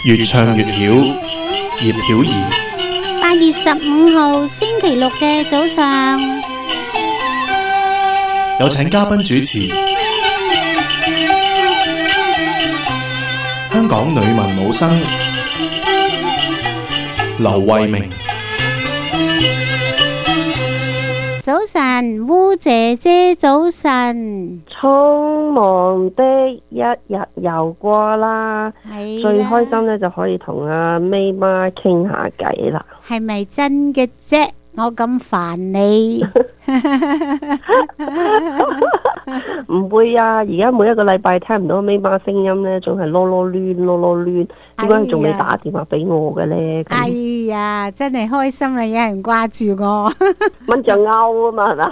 越唱越曉，葉曉儀。 8月15號星期六嘅早上， 有請嘉賓主持，香港女文武生劉慧明。 早晨，烏姐姐早晨。 匆忙的一日又過啦，最開心咧就可以同阿 May 媽傾下偈啦。 係咪真嘅啫？我咁煩你？ 唔會啊！而家每一個禮拜聽唔到 May 媽聲音咧，總係囉囉攣囉囉攣，點解仲未打電話俾我嘅咧？ 哎呀，真係開心啦！有人掛住我， 蚊就勾啊嘛，係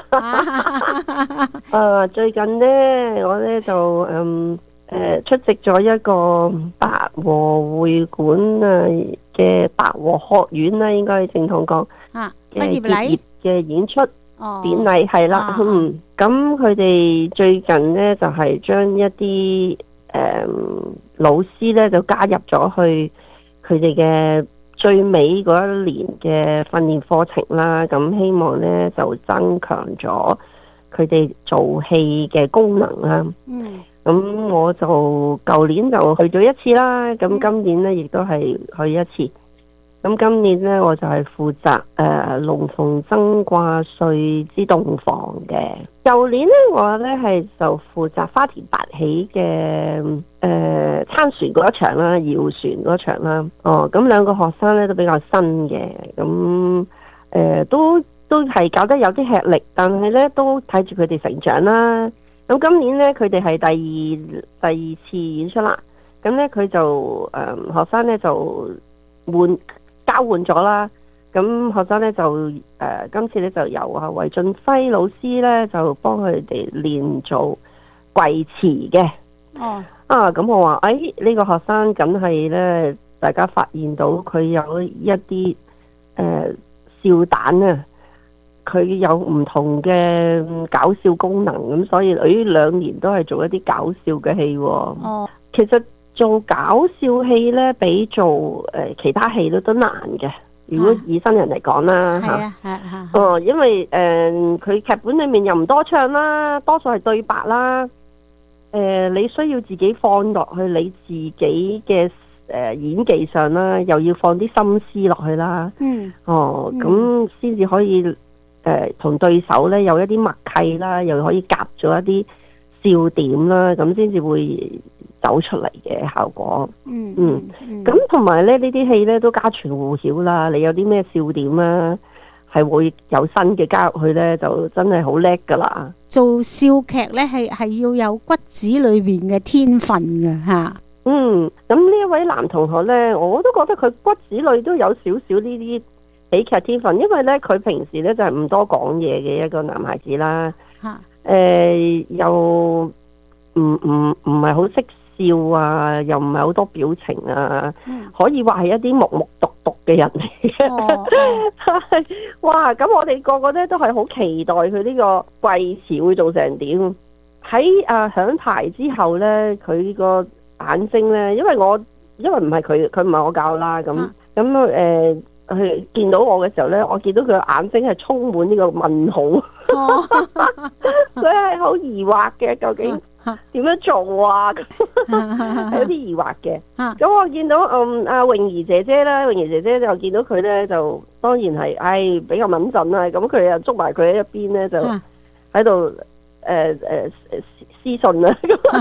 嘛？最近咧，我咧就出席咗一個百和會館啊嘅百和學院啦，應該正統講畢業禮嘅演出典禮係啦。咁佢哋最近咧就係將一啲老師咧就加入咗去佢哋嘅最尾嗰一年嘅訓練課程啦。咁希望咧就增強咗佢哋做戲嘅功能啦。咁我就舊年就去咗一次啦，咁今年咧亦都係去一次。咁今年咧我就係負責龍鳳爭掛帥之洞房嘅。舊年咧我咧係就負責花田八喜嘅撐船嗰一場啦，搖船嗰場啦。咁兩個學生咧都比較新嘅，咁都係搞得有啲吃力，但係咧都睇住佢哋成長啦。咁今年咧佢哋係第二次演出啦。咁咧佢就學生咧就交換咗啦。咁學生咧就今次咧就由韋俊輝老師咧就幫佢哋練做跪詞嘅。咁我話呢個學生梗係咧，大家發現到佢有一啲笑彈啊，佢有唔同嘅搞笑功能，咁所以呢兩年都係做一啲搞笑嘅戲。其實做搞笑戲咧，比做其他戲都難嘅。如果以新人嚟講啦，因為佢劇本裏面又唔多唱啦，多數係對白啦。你需要自己放落去你自己嘅演技上啦，又要放啲心思落去啦。咁先至可以同對手咧有一啲默契啦，又可以夾咗一啲笑點啦，咁先至會走出嚟嘅效果。咁同埋咧呢啲戲咧都家傳戶曉啦，你有啲咩笑點啦，係會有新嘅加入去咧，就真係好叻噶啦。 做笑劇咧係要有骨子裏邊嘅天分嘅吓。咁呢一位男同學咧，我都覺得佢骨子裏都有少少呢啲喜劇天分，因為咧佢平時咧就係唔多講嘢嘅一個男孩子啦。又唔係好識笑啊，又唔係好多表情啊，可以話係一啲木木獨獨嘅人嚟嘅。哇！咁我哋個個咧都係好期待佢呢個跪詞會做成點。喺響排之後咧，佢個眼睛咧，因為唔係佢唔係我教啦，咁佢見到我嘅時候咧，我見到佢個眼睛係充滿呢個問號。佢係好疑惑嘅，究竟點樣做啊？係有啲疑惑嘅。咁我見到阿泳兒姐姐啦，泳兒姐姐就見到佢咧，就當然係比較敏陣啦。咁佢又捉埋佢喺一邊咧，就喺度私信啦。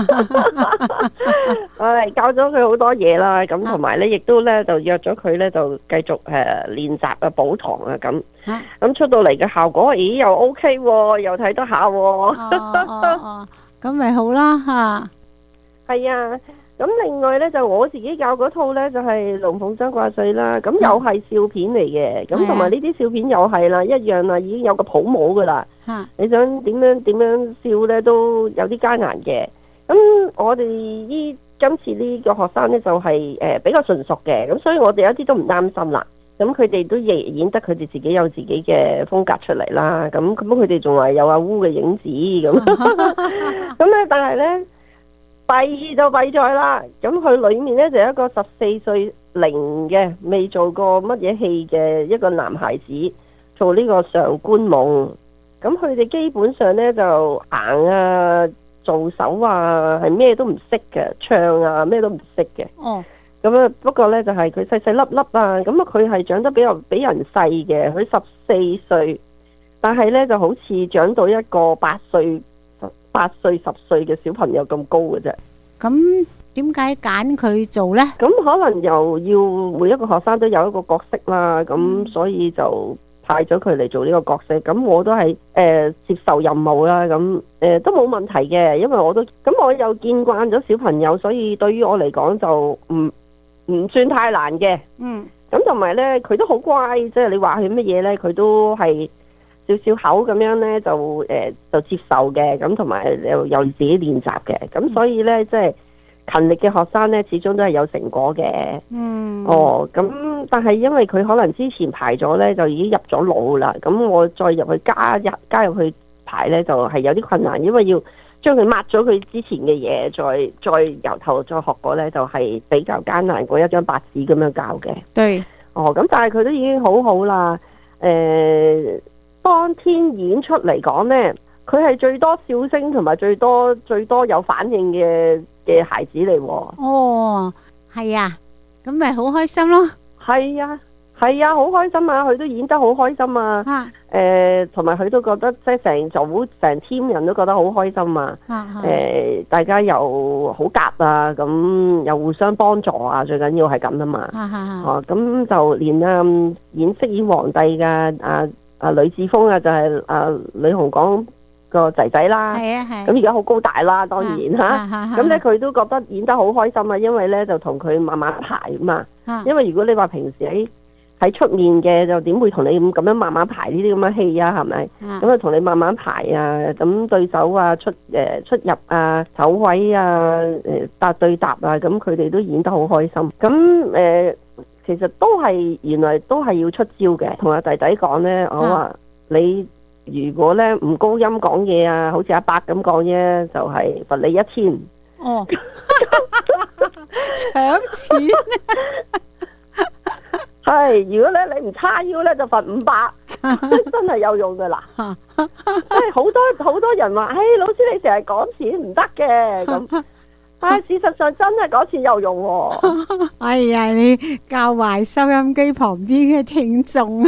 教咗佢好多嘢啦。咁同埋咧，亦都咧就約咗佢咧，就繼續練習啊、補堂啊咁。咁出到嚟嘅效果，咦又 OK 喎，又睇得下喎。 咁咪好啦吓。 係啊。咁另外咧就我自己教嗰套咧就係龍鳳爭掛帥啦。咁又係笑片嚟嘅。咁同埋呢啲笑片又係啦，一樣啦，已經有個譜模噶啦。你想點樣笑咧都有啲艱難嘅。咁我哋今次呢個學生咧就係比較純熟嘅，咁所以我哋一啲都唔擔心啦。咁佢哋都演得佢哋自己有自己嘅風格出嚟啦。咁佢哋仲係有阿烏嘅影子咁。咁咧，但係咧弊就弊在啦。咁佢裏面咧就有一個14歲零嘅，未做過乜嘢戲嘅一個男孩子做呢個上官夢。咁佢哋基本上呢，就行啊、做手啊，係咩都唔識嘅，唱啊咩都唔識嘅。 哦， 咁啊，不過呢，就係佢細細粒粒啊，咁啊佢係長得比人細嘅，佢14歲，但係呢就好似長到一個8歲、10歲嘅小朋友咁高嘅啫。 咁點解揀佢做呢？ 咁可能又要每一個學生都有一個角色啦，咁所以就派咗佢嚟做呢個角色。咁我都係接受任務啦，咁都冇問題嘅，因為我又見慣咗小朋友，所以對於我嚟講就唔算太難嘅。 嗯， 咁同埋呢，佢都好乖，即係你話佢乜嘢呢，佢都係少少口咁樣呢，就接受嘅。咁同埋又自己練習嘅。咁所以呢，即係勤力嘅學生呢，始終都係有成果嘅。 嗯， 哦，咁但係因為佢可能之前排咗呢，就已經入咗腦啦。咁我再入去加入去排呢，就係有啲困難，因為要將佢抹咗佢之前嘅嘢，再由頭再學過呢，就係比較艱難過一張白紙咁樣教嘅。 對， 哦，咁但係佢都已經好好啦。當天演出嚟講呢，佢係最多笑聲同埋最多有反應嘅孩子嚟喎。 哦，係啊，咁咪好開心咯。 係啊，係啊，好開心啊！佢都演得好開心啊。同埋佢都覺得即係成 team 人都覺得好開心啊。大家又好夾啊，咁又互相幫助啊，最緊要係咁啊嘛。哦，咁就連飾演皇帝嘅呂志峰啊，就係呂紅講個仔仔啦。係啊係。咁而家好高大啦，當然嚇。咁咧佢都覺得演得好開心啊，因為咧就同佢慢慢排啊嘛。因為如果你話平時喺出面嘅，就點會同你咁樣慢慢排呢啲咁嘅戲啊？係咪？咁啊同你慢慢排啊，咁對手啊出入啊走位啊搭對答啊，咁佢哋都演得好開心。咁其實原來都係要出招嘅。同阿弟弟講呢，我話你如果呢唔高音講嘢啊，好似阿伯咁講啫，就係罰你1000。 哦，搶錢係，如果咧你唔叉腰咧就罰500，真係有用噶啦。即係好多人話，老師你成日講錢唔得嘅咁。事實上真係講錢有用喎。 哎呀，你教壞收音機旁邊嘅聽眾。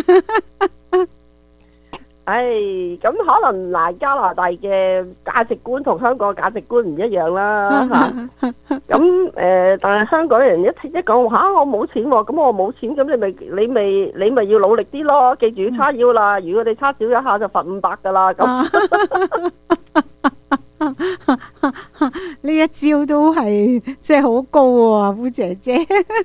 咁可能加拿大嘅價值觀同香港價值觀唔一樣啦嚇。咁但係香港人一講我冇錢喎，咁我冇錢，咁你咪要努力啲咯，記住要叉腰啦。如果你叉少一下就罰500噶啦。咁呢一招都係即係好高喎，夫姐姐。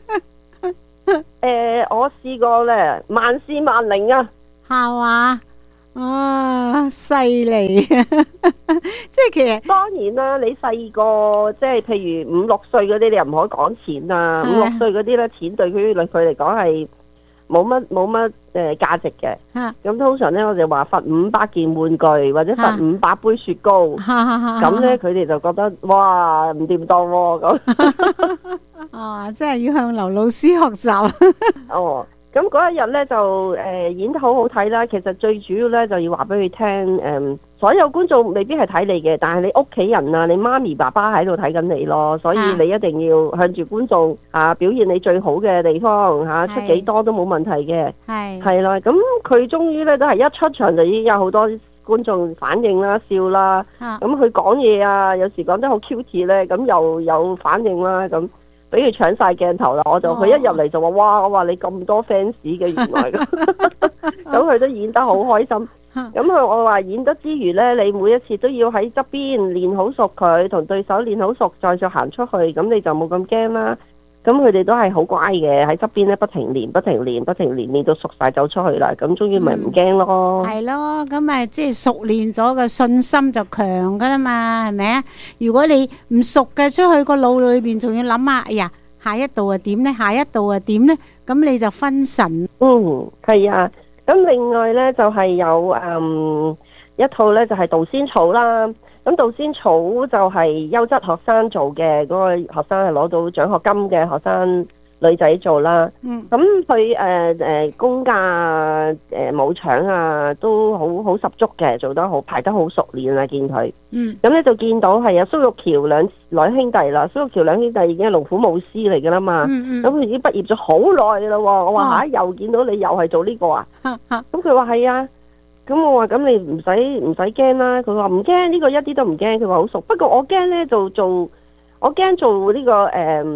我試過咧，萬試萬靈啊， 係嘛？犀利！即係其實當然啦，你細個即係譬如5、6歲嗰啲，你又唔可以講錢啊。5、6歲嗰啲咧，錢對佢嚟講係冇乜價值嘅。咁通常咧，我就話罰500件玩具或者罰500杯雪糕。咁咧，佢哋就覺得哇唔掂當喎咁。 即係要向劉老師學習。 哦。咁嗰一日咧就演得好好睇啦。其實最主要咧就要話俾佢聽，所有觀眾未必係睇你嘅，但係你屋企人啊，你媽咪爸爸喺度睇緊你咯，所以你一定要向住觀眾表現你最好嘅地方出幾多都冇問題嘅。係啦，咁佢終於咧都係一出場就已經有好多觀眾反應啦、笑啦。咁佢講嘢啊，有時講得好 cute 咧，咁又有反應啦咁。俾佢搶晒鏡頭啦！佢一入嚟就話：哇！我話你咁多 fans 嘅原來咁佢都演得好開心。咁我話演得之餘呢，你每一次都要喺側邊練好熟佢，同對手練好熟，再行出去，咁你就冇咁驚啦。咁佢哋都係好乖嘅，喺側邊咧不停練，練到熟晒走出去啦。咁終於咪唔驚咯。 係咯，咁咪即係熟練咗個信心就強噶啦嘛，係咪啊？如果你唔熟嘅，出去個腦裏邊仲要諗下，哎呀，下一度啊點呢？下一度啊點呢？咁你就分神。 係啊。咁另外呢，就係有一套呢，就係杜仙草啦。咁杜仙草就係優質學生做嘅，嗰個學生係攞到獎學金嘅學生女仔做啦。 嗯咁佢功架舞場啊都好十足嘅，做得好，排得好熟練啊，見佢。 嗯咁咧就見到係有蘇玉橋兩兄弟啦，蘇玉橋兩兄弟已經係龍虎武師嚟㗎啦嘛。 嗯咁佢已經畢業咗好耐㗎啦喎。我話嚇，又見到你又係做呢個啊？咁佢話係啊。咁我話咁你唔使驚啦。佢話唔驚，呢個一啲都唔驚。佢話好熟，不過我驚咧我驚做呢個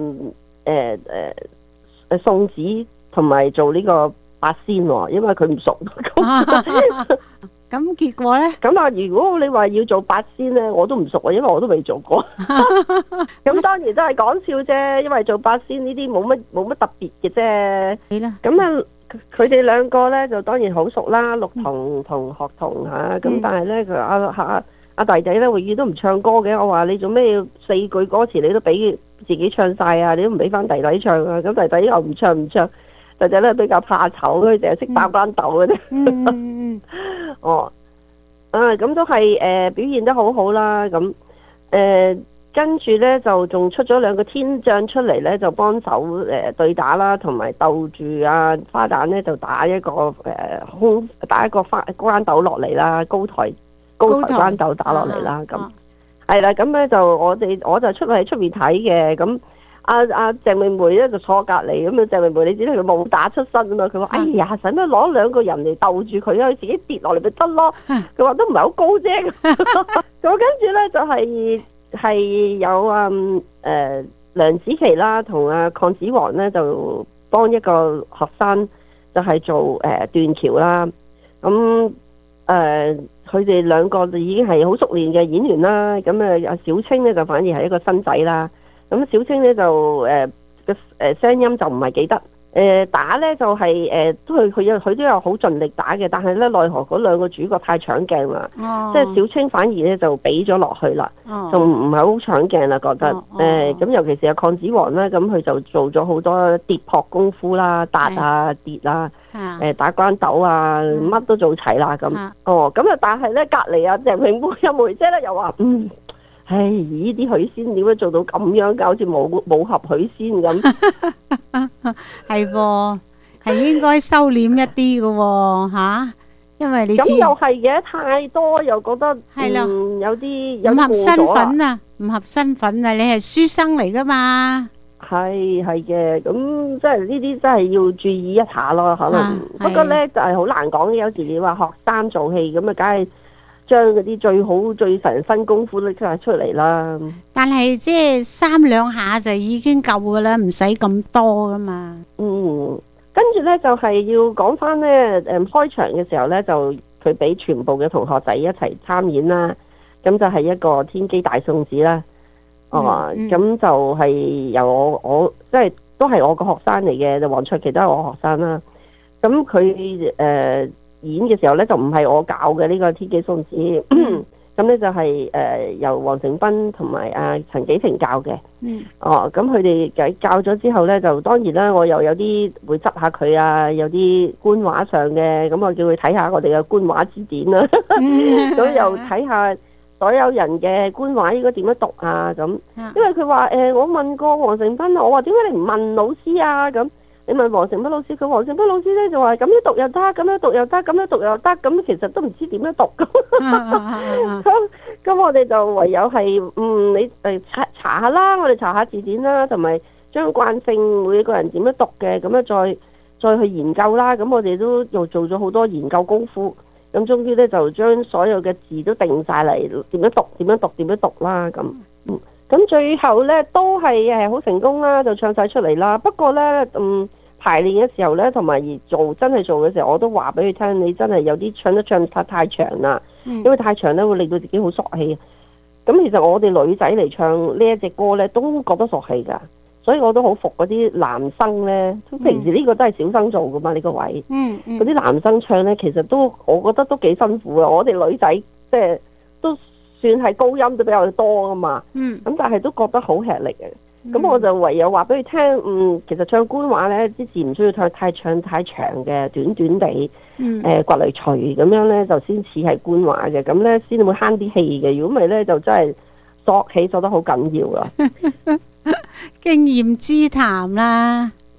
送子同埋做呢個八仙喎，因為佢唔熟。 咁結果咧？ 咁啊，如果你話要做八仙咧，我都唔熟啊，因為我都未做過。咁當然都係講笑啫，因為做八仙呢啲冇乜特別嘅啫。 係啦。 咁啊，佢哋兩個咧就當然好熟啦，陸同同學童嚇。咁但係咧，佢阿弟弟咧永遠都唔唱歌嘅。我話你做咩要4句歌詞你都俾自己唱晒啊？你都唔俾翻弟弟唱啊？咁弟弟又唔唱，弟弟咧比較怕醜，佢淨係識打關鬥嘅啫。哦，咁都係表現得好好啦。咁跟住咧就仲出咗2個天將出嚟咧，就幫手對打啦，同埋鬥住啊花旦咧就打一個打一個關鬥落嚟啦，高台關鬥打落嚟啦。咁係啦，咁咧就我就出喺出面睇嘅。咁阿鄭妹妹咧就坐隔離，咁啊鄭妹妹你知佢武打出身啊嘛，佢話哎呀使乜攞2個人嚟鬥住佢啊，佢自己跌落嚟咪得咯。佢話都唔係好高啫。咁跟住咧就係有梁子琪啦，同阿鄺子王咧就幫一個學生就係做斷橋啦。咁佢哋2個就已經係好熟練嘅演員啦。咁阿小青咧就反而係一個新仔啦。咁小青咧就聲音就唔係幾得。打咧就係佢都有好盡力打嘅，但係咧奈何嗰2個主角太搶鏡啦。即係小青反而咧就俾咗落去啦，就唔係好搶鏡啦，覺得咁尤其是阿鄺子王啦，咁佢就做咗好多跌撲功夫啦，搭啊跌啊，打關鬥啊，乜都做齊啦咁。咁啊但係咧隔離啊鄭永梅梅姐咧又話唉，呢啲許仙點解做到咁樣㗎？好似武俠許仙咁。 係喎，係應該收斂一啲嘅喎嚇，因為你知咁又係嘅，太多又覺得有啲唔合身份啊，唔合身份啊！你係書生嚟㗎嘛？ 係嘅，咁即係呢啲真係要注意一下咯，可能。不過咧就係好難講嘅，有時你話學生做戲咁啊，梗係將嗰啲最好最神身功夫拎出嚟啦。 但係即係3兩下就已經夠噶啦，唔使咁多噶嘛。 跟住咧就係要講翻咧，開場嘅時候咧就佢俾全部嘅同學仔一齊參演啦。咁就係一個天機大送子啦。咁就係由我即係都係我個學生嚟嘅，就黃卓琪都係我學生啦。咁佢演嘅時候咧就唔係我教嘅呢個天機送子，咁咧就係由黃成斌同埋阿陳紀婷教嘅。咁佢哋教咗之後咧，就當然啦，我又有啲會執下佢啊，有啲官話上嘅，咁我叫佢睇下我哋嘅官話字典啦。咁又睇下所有人嘅官話應該點樣讀啊？咁因為佢話我問過黃成斌，我話點解你唔問老師啊？咁你問黃成斌老師，佢黃成斌老師咧就話咁樣讀又得，咁樣讀又得，咁樣讀又得，咁其實都唔知點樣讀咁。咁我哋就唯有係你查下啦，我哋查下字典啦，同埋將慣性每一個人點樣讀嘅，咁樣再去研究啦。咁我哋都又做咗好多研究功夫，咁終於咧就將所有嘅字都定晒嚟，點樣讀啦咁。咁最後咧都係好成功啦，就唱晒出嚟啦。不過咧，排練嘅時候咧，同埋真係做嘅時候，我都話俾佢聽，你真係有啲唱得太長啦，因為太長咧會令到自己好索氣。咁其實我哋女仔嚟唱呢一隻歌咧，都覺得索氣㗎，所以我都好服嗰啲男生咧。平時呢個都係小生做㗎嘛，呢個位。嗰啲男生唱咧，其實我覺得都幾辛苦啊。我哋女仔即係都算係高音都比較多㗎嘛。咁但係都覺得好吃力嘅。咁我就唯有話俾佢聽，其實唱官話咧，啲字唔需要太長嘅，短短地，刮嚟隨咁樣咧，就先似係官話嘅，咁咧先會慳啲氣嘅。如果唔係咧，就真係索得好緊要啦。 經驗之談啦。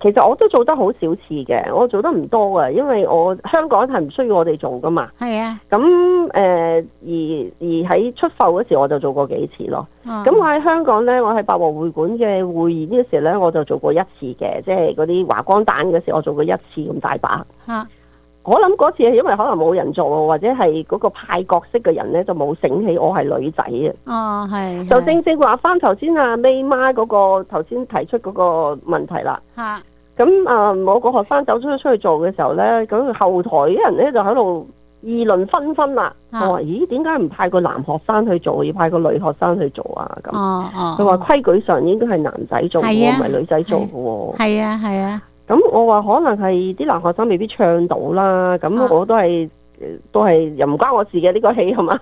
其實我都做得好少次嘅，我做得唔多嘅，因為香港係唔需要我哋做噶嘛。 係啊。 咁而喺出埠嗰時我就做過幾次咯。咁我喺香港咧，我喺百和會館嘅會議呢個時咧，我就做過一次嘅，即係嗰啲華光蛋嗰時我做過一次咁大把。我諗嗰次係因為可能冇人做，或者係嗰個派角色嘅人咧就冇醒起我係女仔啊。 係。 就正正話翻頭先阿 May 媽嗰個頭先提出嗰個問題啦。咁我個學生走出去做嘅時候咧，咁後台啲人咧就喺度議論紛紛啦。我話：咦，點解唔派個男學生去做，要派個女學生去做啊？咁佢話規矩上應該係男仔做嘅，唔係女仔做嘅喎。係啊，係啊。咁我話可能係啲男學生未必唱到啦。咁我都係又唔關我事嘅呢個戲係嘛？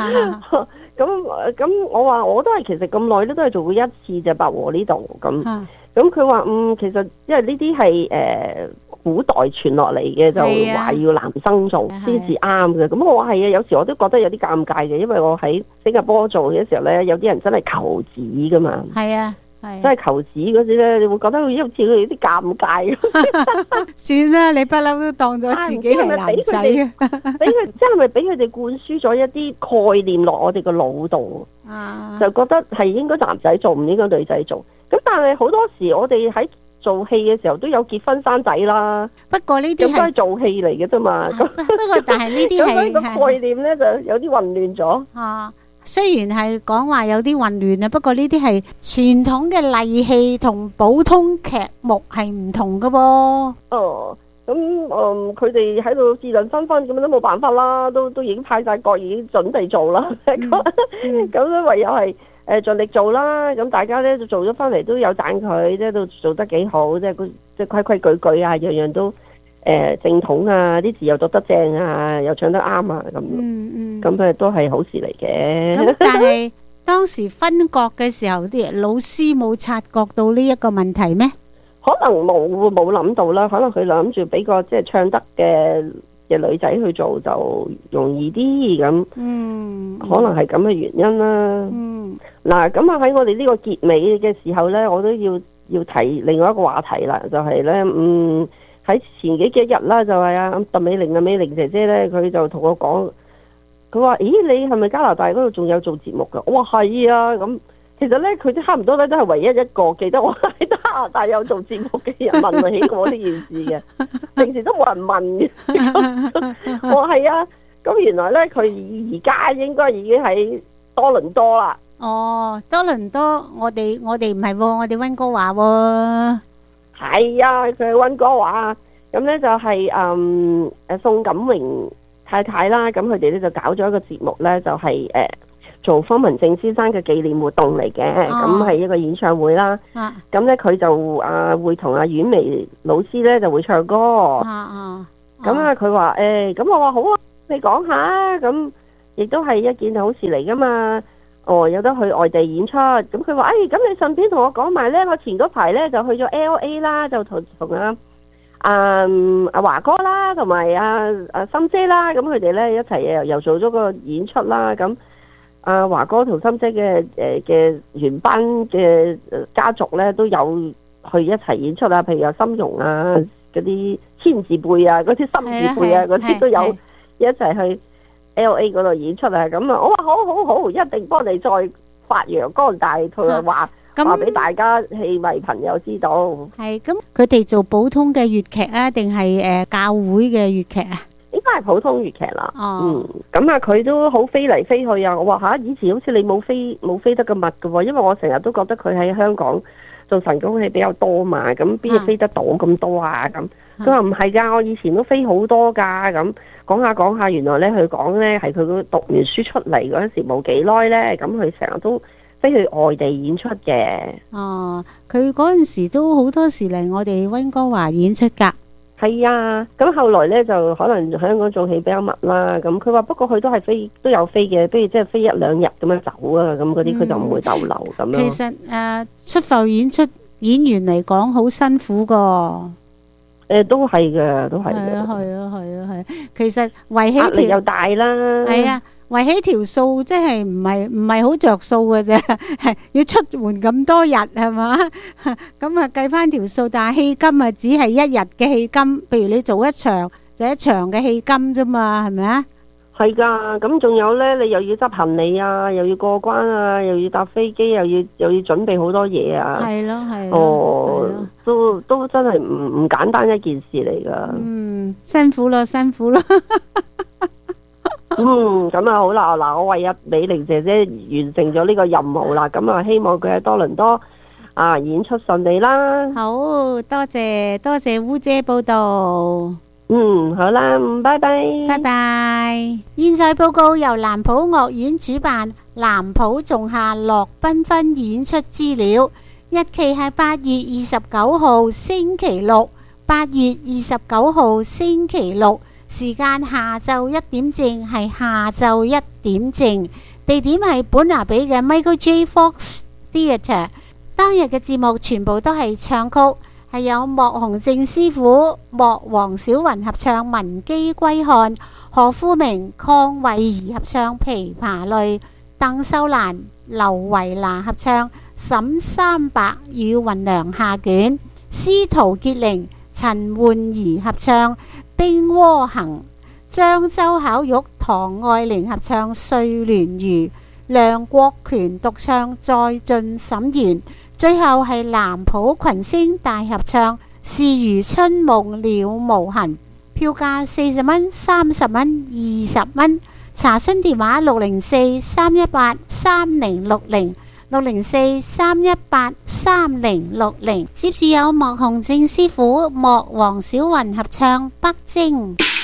咁我話我都係其實咁耐咧都係做過一次就百和呢度咁。咁佢話其實因為呢啲係古代傳落嚟嘅，就話要男生做先至啱嘅。咁我話係啊，有時我都覺得有啲尷尬嘅，因為我喺新加坡做嘅時候咧，有啲人真係求子噶嘛。係啊。真係求子嗰時咧，你會覺得好似佢哋有啲尷尬。 算啦，你不嬲都當咗自己係男仔嘅， 俾佢真係咪俾佢哋灌輸咗一啲概念落我哋個腦度，就覺得係應該男仔做，唔應該女仔做。咁但係好多時我哋喺做戲嘅時候都有結婚生仔啦。 不過呢啲都係做戲嚟嘅啫嘛。 不過但係呢啲係所以個概念咧就有啲混亂咗。 雖然係講話有啲混亂啊，不過呢啲係傳統嘅例戲同普通劇目係唔同㗎噃。 佢哋喺度議論紛紛，咁都冇辦法啦，都已經派晒角，已經準備做啦。咁唯有係盡力做啦。咁大家咧就做咗翻嚟都有讚佢，即係都做得幾好，即係規規矩矩啊，樣樣都正統啊，啲字又讀得正啊，又唱得啱啊，咁咁都係好事嚟嘅。 咁但係當時分角嘅時候，啲老師冇察覺到呢一個問題咩？ 可能冇諗到啦，可能佢諗住俾個即係唱得嘅女仔去做就容易啲咁。可能係咁嘅原因啦。嗱，咁啊喺我哋呢個結尾嘅時候咧，我都要提另外一個話題啦，就係咧喺前幾日啦，就係阿鄧美玲姐姐咧，佢就同我講，佢話：咦，你係咪加拿大嗰度仲有做節目㗎？我話係啊，咁其實咧，佢差唔多咧都係唯一一個記得我喺加拿大有做節目嘅人問起過呢件事嘅，平時都冇人問嘅。我話係啊，咁原來咧佢而家應該已經喺多倫多啦。 多倫多，我哋唔係喎，我哋溫哥華喎。 係啊，佢係溫哥華，咁咧就係宋錦榮太太啦，咁佢哋咧就搞咗一個節目咧，就係做方文正先生嘅紀念活動嚟嘅，咁係一個演唱會啦。咁咧佢就會同阿婉薇老師咧就會唱歌。咁啊佢話咁我話好啊，你講下，咁亦都係一件好事嚟噶嘛。有得去外地演出，咁佢話：咁你順便同我講埋呢，我前嗰排呢就去咗 LA 啦，就同阿華哥啦，同埋阿心姐啦，咁佢哋呢一齊又做咗個演出啦。咁阿華哥同心姐嘅原班嘅家族呢都有去一齊演出啊，譬如有心容啊，嗰啲千字輩啊，嗰啲心字輩啊，嗰啲都有一齊去LA 嗰度演出啊，咁啊，我話好，一定幫你再發揚光大，佢話俾大家戲迷朋友知道。係咁，佢哋做普通嘅粵劇啊，定係教會嘅粵劇啊？應該係普通粵劇啦。咁啊，佢都好飛嚟飛去啊！我話以前好似你冇飛得咁密㗎喎，因為我成日都覺得佢喺香港做神功戲比較多嘛，咁邊度飛得到咁多啊？咁佢話唔係㗎，我以前都飛好多㗎咁。講下，原來咧佢講咧係佢讀完書出嚟嗰陣時冇幾耐咧，咁佢成日都飛去外地演出嘅。佢嗰陣時都好多時嚟我哋溫哥華演出㗎。係啊，咁後來咧就可能香港做戲比較密啦。咁佢話不過佢都有飛嘅，不如即係飛一兩日咁樣走啊。咁嗰啲佢就唔會逗留咁咯。其實出埠演出演員嚟講好辛苦㗎。都係嘅，都係嘅。係啊。其實維起壓力又大啦。係啊， 圍起條數，即係唔係好着數嘅啫，係要出門咁多日係嘛？咁啊計翻條數，但係戲金啊只係一日嘅戲金，譬如你做一場就一場嘅戲金啫嘛，係咪啊？ 係噶，咁仲有呢，你又要執行李啊，又要過關啊，又要搭飛機，又要準備好多嘢啊。 係咯，係哦， 咯， 都真係唔簡單一件事嚟噶。 辛苦咯，辛苦咯。 咁啊好啦，嗱，我為阿美玲姐姐完成咗呢個任務啦，咁啊希望佢喺多倫多演出順利啦。 好多謝烏姐報道。 好啦，拜拜。 拜拜。現在報告由南浦樂院主辦，南浦仲夏樂繽紛演出資料。日期係8月29號星期六，8月29號星期六，時間下晝1點正，係下晝1點正。地點係本拿比嘅 Michael J. Fox Theatre。當日嘅節目全部都係唱曲。係有莫鴻正師傅、莫黃小雲合唱《文姬歸漢》，何富明、鄺慧儀合唱《琵琶淚》，鄧秀蘭、劉維娜合唱《沈三白與芸娘下卷》，司徒潔玲、陳煥儀合唱《冰渦行》，張周巧玉、唐愛玲合唱《睡蓮魚》，梁國權獨唱《再進審言》。最後係南浦群星大合唱《是如春夢了無痕》，票價40蚊、30蚊、20蚊。查詢電話604-318-3060 604-318-3060。接住有莫鴻正師傅、莫黃小雲合唱《北征》。